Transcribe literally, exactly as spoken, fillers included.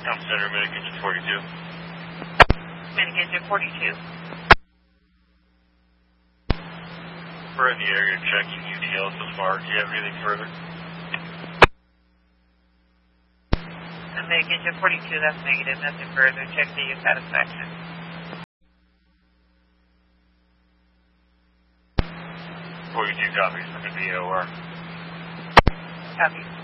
Com Center, Medic Engine forty-two. Medic Engine forty-two. We're in the area checking U D L so far. Do you have anything further? Uh, Medic Engine forty-two, that's negative. Nothing further. Check the satisfaction. forty-two copies from the V O R. Copy.